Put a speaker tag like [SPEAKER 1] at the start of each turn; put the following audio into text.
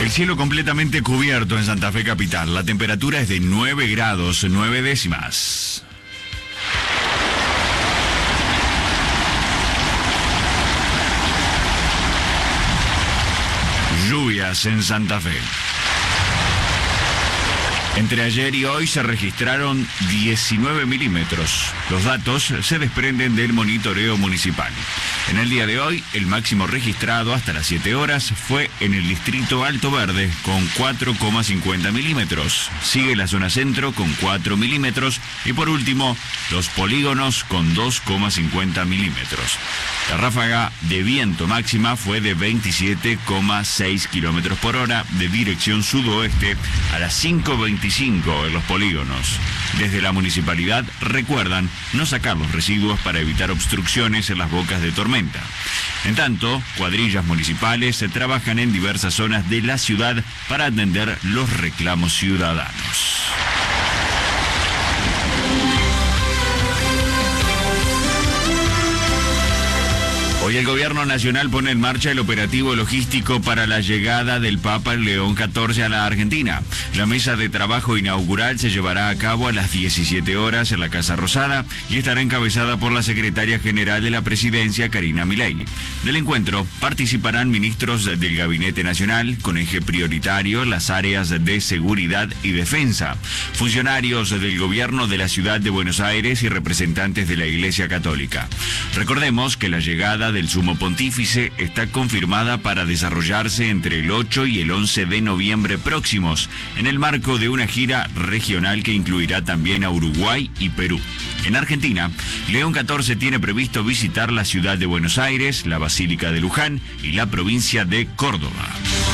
[SPEAKER 1] El cielo completamente cubierto en Santa Fe capital. La temperatura es de 9 grados 9 décimas. Lluvias en Santa Fe. Entre ayer y hoy se registraron 19 milímetros. Los datos se desprenden del monitoreo municipal. En el día de hoy, el máximo registrado hasta las 7 horas fue en el distrito Alto Verde, con 4,50 milímetros. Sigue la zona centro con 4 milímetros y por último, los polígonos con 2,50 milímetros. La ráfaga de viento máxima fue de 27,6 kilómetros por hora de dirección sudoeste a las 5:25 en los polígonos. Desde la municipalidad recuerdan no sacar los residuos para evitar obstrucciones en las bocas de tormenta. En tanto, cuadrillas municipales trabajan en diversas zonas de la ciudad para atender los reclamos ciudadanos. Hoy el gobierno nacional pone en marcha el operativo logístico para la llegada del Papa León XIV a la Argentina. La mesa de trabajo inaugural se llevará a cabo a las 17 horas en la Casa Rosada y estará encabezada por la secretaria general de la Presidencia, Karina Milei. Del encuentro participarán ministros del Gabinete Nacional, con eje prioritario las áreas de seguridad y defensa, funcionarios del gobierno de la ciudad de Buenos Aires y representantes de la Iglesia Católica. Recordemos que la llegada del Sumo Pontífice está confirmada para desarrollarse entre el 8 y el 11 de noviembre próximos, en el marco de una gira regional que incluirá también a Uruguay y Perú. En Argentina, León XIV tiene previsto visitar la ciudad de Buenos Aires, la Basílica de Luján y la provincia de Córdoba.